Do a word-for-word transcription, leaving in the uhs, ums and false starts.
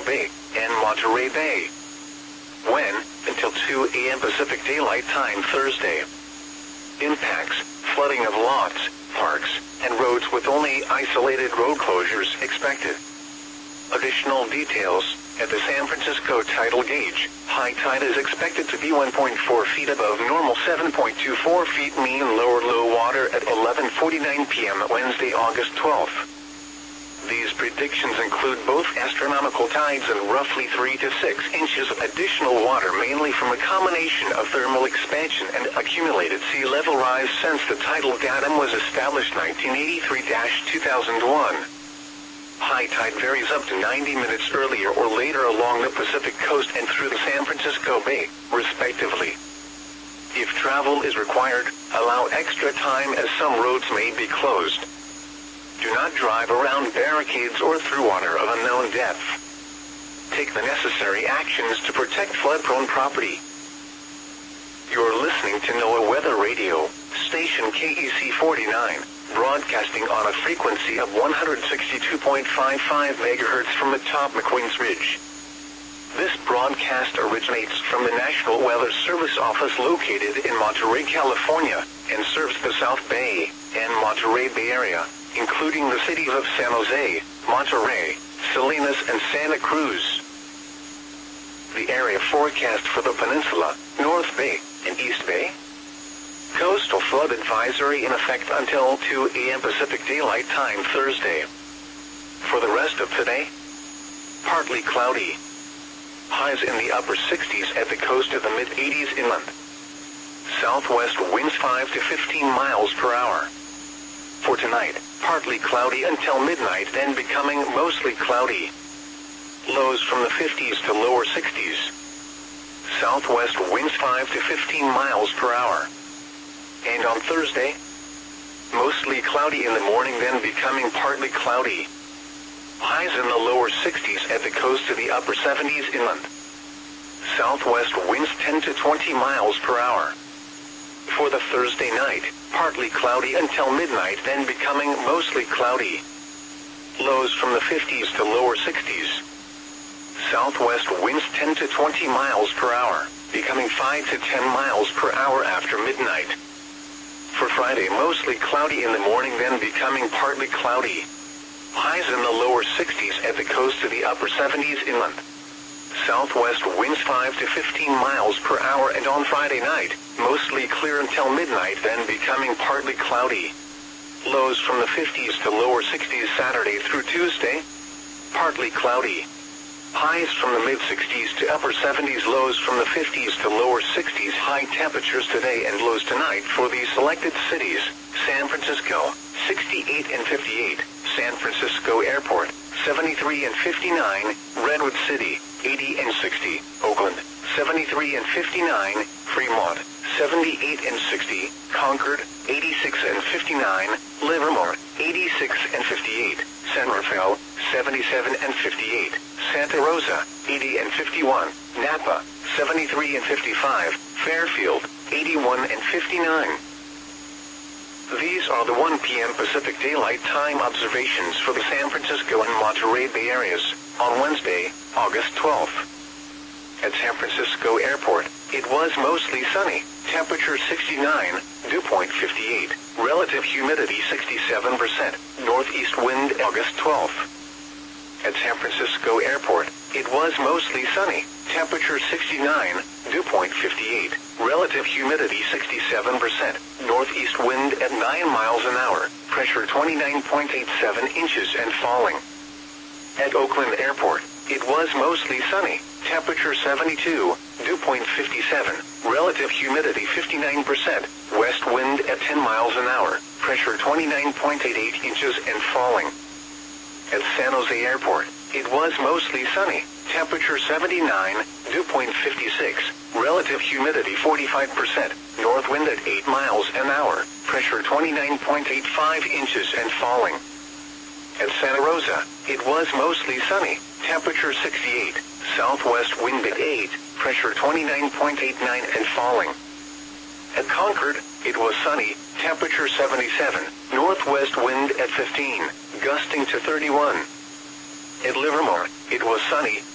Bay and Monterey Bay. When? Until two A M Pacific Daylight Time Thursday. Impacts: flooding of lots, parks, and roads with only isolated road closures expected. Additional details: at the San Francisco tidal gauge, high tide is expected to be one point four feet above normal, seven point two four feet mean lower low water at eleven forty-nine p m Wednesday, August twelfth. These predictions include both astronomical tides and roughly three to six inches of additional water, mainly from a combination of thermal expansion and accumulated sea level rise since the tidal datum was established nineteen eighty-three to two thousand one. High tide varies up to ninety minutes earlier or later along the Pacific coast and through the San Francisco Bay, respectively. If travel is required, allow extra time as some roads may be closed. Do not drive around barricades or through water of unknown depth. Take the necessary actions to protect flood-prone property. You're listening to NOAA Weather Radio, station K E C forty-nine, broadcasting on a frequency of one hundred sixty-two point five five megahertz from atop McQueen's Ridge. This broadcast originates from the National Weather Service office located in Monterey, California, and serves the South Bay and Monterey Bay area, including the cities of San Jose, Monterey, Salinas, and Santa Cruz. The area forecast for the peninsula, North Bay, and East Bay. Coastal flood advisory in effect until two A M Pacific Daylight Time Thursday. For the rest of today, partly cloudy. Highs in the upper sixties at the coast to the mid-eighties inland. Southwest winds five to fifteen miles per hour. For tonight, partly cloudy until midnight, then becoming mostly cloudy. Lows from the fifties to lower sixties. Southwest winds five to fifteen miles per hour. And on Thursday, mostly cloudy in the morning, then becoming partly cloudy. Highs in the lower sixties at the coast to the upper seventies inland. Southwest winds ten to twenty miles per hour. For the Thursday night, partly cloudy until midnight, then becoming mostly cloudy. Lows from the fifties to lower sixties. Southwest winds ten to twenty miles per hour, becoming five to ten miles per hour after midnight. For Friday, mostly cloudy in the morning, then becoming partly cloudy. Highs in the lower sixties at the coast to the upper seventies inland. Southwest winds five to fifteen miles per hour, and on Friday night, mostly clear until midnight, then becoming partly cloudy. Lows from the fifties to lower sixties Saturday through Tuesday. Partly cloudy. Highs from the mid-sixties to upper seventies, lows from the fifties to lower sixties. High temperatures today and lows tonight for the selected cities: San Francisco, sixty-eight and fifty-eight, San Francisco Airport, seventy-three and fifty-nine, Redwood City, eighty and sixty, Oakland, seventy-three and fifty-nine, Fremont, seventy-eight and sixty, Concord, eighty-six and fifty-nine, Livermore, eighty-six and fifty-eight, San Rafael, seventy-seven and fifty-eight, Santa Rosa, eighty and fifty-one, Napa, seventy-three and fifty-five, Fairfield, eighty-one and fifty-nine. These are the one p m Pacific Daylight Time observations for the San Francisco and Monterey Bay areas on Wednesday, August twelfth. At San Francisco Airport, it was mostly sunny, temperature sixty-nine, dew point fifty-eight, relative humidity sixty-seven percent, northeast wind August twelfth. At San Francisco Airport, it was mostly sunny, temperature sixty-nine, dew point fifty-eight, relative humidity sixty-seven percent, northeast wind at nine miles an hour, pressure twenty-nine point eight seven inches and falling. At Oakland Airport, it was mostly sunny, temperature seventy-two, dew point fifty-seven, relative humidity fifty-nine percent, west wind at ten miles an hour, pressure twenty-nine point eight eight inches and falling. At San Jose Airport, it was mostly sunny, temperature seventy-nine, dew point fifty-six, relative humidity forty-five percent, north wind at eight miles an hour, pressure twenty-nine point eight five inches and falling. At Santa Rosa, it was mostly sunny, temperature sixty-eight, southwest wind at eight, pressure twenty-nine point eight nine and falling. At Concord, it was sunny, temperature seventy-seven, northwest wind at fifteen, gusting to thirty-one. At Livermore, it was sunny,